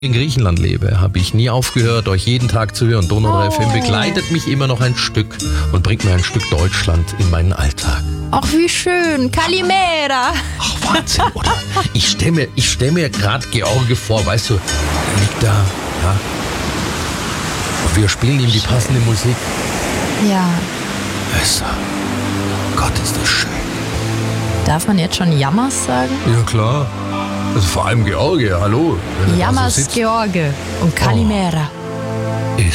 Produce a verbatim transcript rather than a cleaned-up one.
in Griechenland lebe, habe ich nie aufgehört, euch jeden Tag zu hören. Donau drei F M begleitet mich immer noch ein Stück und bringt mir ein Stück Deutschland in meinen Alltag. Ach, wie schön. Kalimera. Ach, Wahnsinn, oder? Ich stelle mir, ich stell mir gerade George vor, weißt du, der liegt da, ja. Und wir spielen ihm die passende Musik. Ja. Weißt du, Gott, ist das schön. Darf man jetzt schon Jammers sagen? Ja, klar. Also vor allem George, hallo. Wenn er da so Jammers, sitzt. George und Kalimera.